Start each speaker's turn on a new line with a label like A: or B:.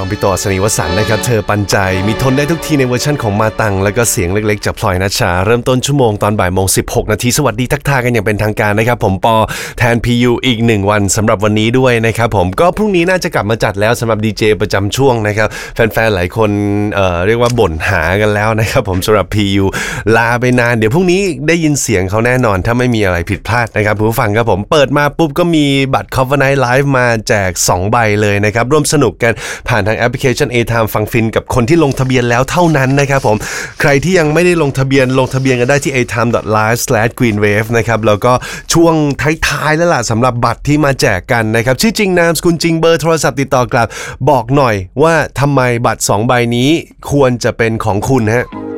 A: พี่ต่อสนิวสันต์นะครับเธอปันใจมีทนได้ทุกทีในเวอร์ชั่นของมาตังแล้วก็เสียงเล็กๆจากพลอยณชาเริ่มต้นชั่วโมงตอนบ่ายโมง16 นาทีสวัสดีทักทายกันอย่างเป็นทางการนะครับผมปอแทน PU อีก1วันสำหรับวันนี้ด้วยนะครับผมก็พรุ่งนี้น่าจะกลับมาจัดแล้วสำหรับดีเจประจำช่วงนะครับแฟนๆหลายคนเรียกว่าบ่นหากันแล้วนะครับผมสำหรับ PU ลาไปนานเดี๋ยวพรุ่งนี้ได้ยินเสียงเขาแน่นอนถ้าไม่มีอะไรผิดพลาดนะครับผู้ฟังครับผมเปิดมาปุ๊บก็มีบัตร Cover Night Live มาแจก2 ใบเลยนะครับร่วมสนุกกันผ่านทางแอปพลิเคชัน A-Time ฟังฟินกับคนที่ลงทะเบียนแล้วเท่านั้นนะครับผมใครที่ยังไม่ได้ลงทะเบียนกันได้ที่ atime.live/greenwave นะครับแล้วก็ช่วงท้ายๆแล้วล่ะสำหรับบัตรที่มาแจกกันนะครับชื่อจริงนามสกุลจริงเบอร์โทรศัพท์ติดต่อกลับบอกหน่อยว่าทำไมบัตร2 ใบนี้ควรจะเป็นของคุณฮะ